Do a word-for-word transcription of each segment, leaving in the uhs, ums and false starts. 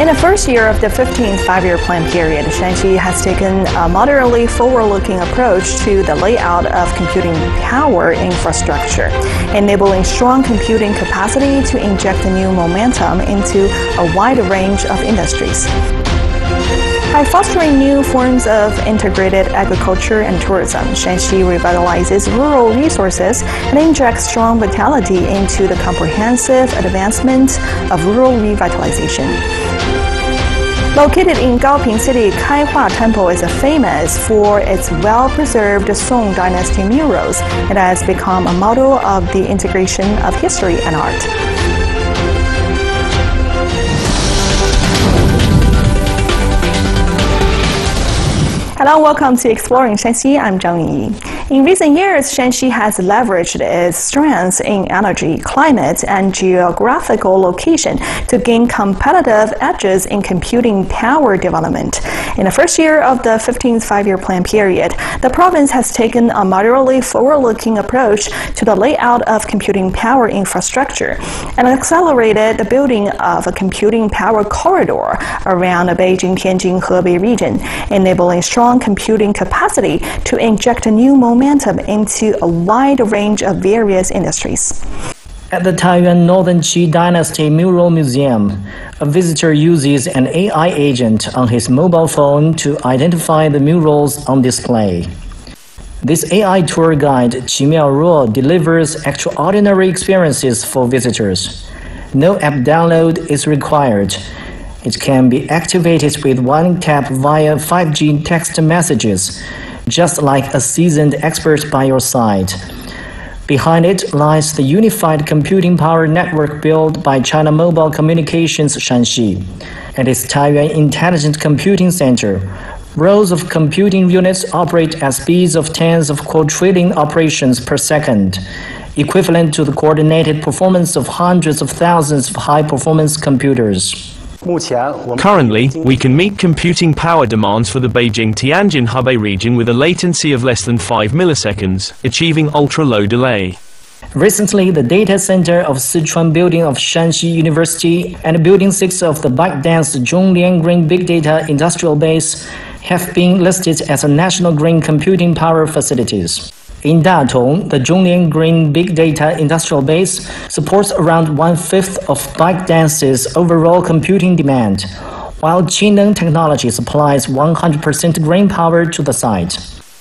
In the first year of the fifteenth five-year plan period, Shanxi has taken a moderately forward-looking approach to the layout of computing power infrastructure, enabling strong computing capacity to inject new momentum into a wide range of industries. By fostering new forms of integrated agriculture and tourism, Shanxi revitalizes rural resources and injects strong vitality into the comprehensive advancement of rural revitalization. Located in Gaoping City, Kaihua Temple is famous for its well-preserved Song Dynasty murals and has become a model of the integration of history and art. Hello, welcome to Exploring Shanxi. I'm Zhang Yi. In recent years, Shanxi has leveraged its strengths in energy, climate, and geographical location to gain competitive edges in computing power development. In the first year of the fifteenth five-year plan period, the province has taken a moderately forward-looking approach to the layout of computing power infrastructure and accelerated the building of a computing power corridor around the Beijing-Tianjin-Hebei region, enabling strong computing capacity to inject a new momentum into a wide range of various industries. At the Taiyuan Northern Qi Dynasty Mural Museum, a visitor uses an A I agent on his mobile phone to identify the murals on display. This A I tour guide, Qi Miao Ruo, delivers extraordinary experiences for visitors. No app download is required. It can be activated with one tap via five G text messages, just like a seasoned expert by your side. Behind it lies the unified computing power network built by China Mobile Communications Shanxi and its Taiyuan Intelligent Computing Center. Rows of computing units operate at speeds of tens of quadrillion operations per second, equivalent to the coordinated performance of hundreds of thousands of high-performance computers. Currently, we can meet computing power demands for the Beijing-Tianjin-Hebei region with a latency of less than five milliseconds, achieving ultra-low delay. Recently, the data center of Sichuan Building of Shanxi University and Building six of the ByteDance Zhonglian Green Big Data Industrial Base have been listed as a national green computing power facilities. In Datong, the Zhonglian Green Big Data Industrial Base supports around one-fifth of ByteDance's overall computing demand, while Qineng Technology supplies one hundred percent green power to the site.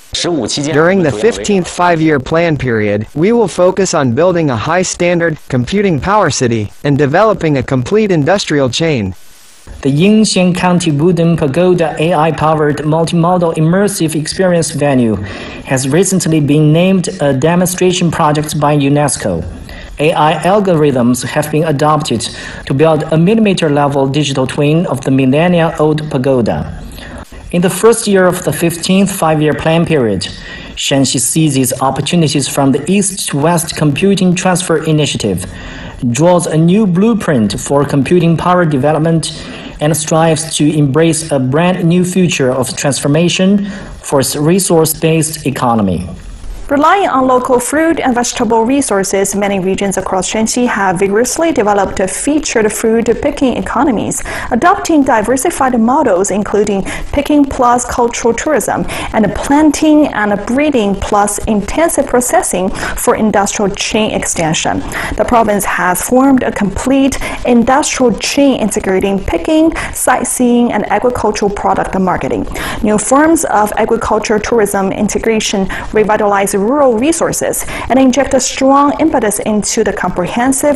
During the fifteenth five-year plan period, we will focus on building a high-standard computing power city and developing a complete industrial chain. The Yingxian County Wooden Pagoda A I-powered multimodal immersive experience venue has recently been named a demonstration project by UNESCO. A I algorithms have been adopted to build a millimeter-level digital twin of the millennia-old pagoda. In the first year of the fifteenth five-year plan period, Shanxi seizes opportunities from the East to West Computing Transfer Initiative, draws a new blueprint for computing power development, and strives to embrace a brand new future of transformation for its resource-based economy. Relying on local fruit and vegetable resources, many regions across Shanxi have vigorously developed featured fruit picking economies, adopting diversified models including picking plus cultural tourism and planting and breeding plus intensive processing for industrial chain extension. The province has formed a complete industrial chain integrating picking, sightseeing, and agricultural product marketing. New forms of agriculture tourism integration revitalize rural resources and inject a strong impetus into the comprehensive